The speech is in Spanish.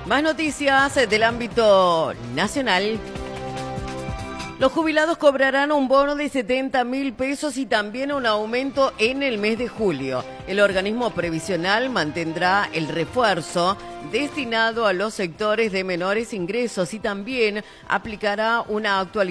Más noticias del ámbito nacional. Los jubilados cobrarán un bono de 70.000 pesos y también un aumento en el mes de julio. El organismo previsional mantendrá el refuerzo destinado a los sectores de menores ingresos y también aplicará una actualización